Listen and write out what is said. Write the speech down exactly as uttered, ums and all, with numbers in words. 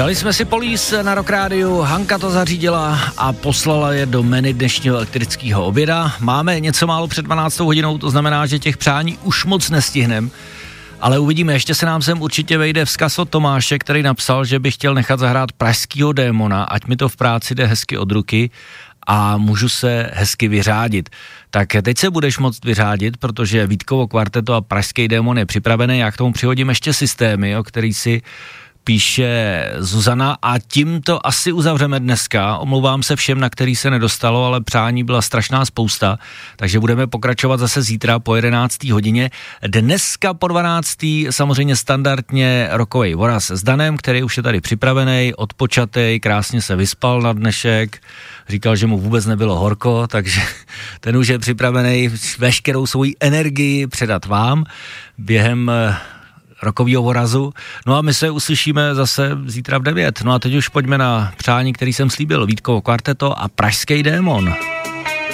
Dali jsme si Police na Rock Rádiu, Hanka to zařídila a poslala je do menu dnešního elektrického oběda. Máme něco málo před dvanáctou hodinou, to znamená, že těch přání už moc nestihneme. Ale uvidíme, ještě se nám sem určitě vejde vzkaz od Tomáše, který napsal, že by chtěl nechat zahrát pražskýho démona, ať mi to v práci jde hezky od ruky a můžu se hezky vyřádit. Tak teď se budeš moct vyřádit, protože Vítkovo kvarteto a pražský démon je připravený, já k tomu přihodím ještě systémy, o který si píše Zuzana a tím to asi uzavřeme dneska. Omlouvám se všem, na který se nedostalo, ale přání byla strašná spousta, takže budeme pokračovat zase zítra po jedenácté hodině. Dneska po dvanácté samozřejmě standardně rockovej voraz s Danem, který už je tady připravený, odpočatej, krásně se vyspal na dnešek, říkal, že mu vůbec nebylo horko, takže ten už je připravený veškerou svoji energii předat vám během rokovýho vorazu. No a my se uslyšíme zase zítra v devět. No a teď už pojďme na přání, který jsem slíbil. Vítkovo kvarteto a pražský démon.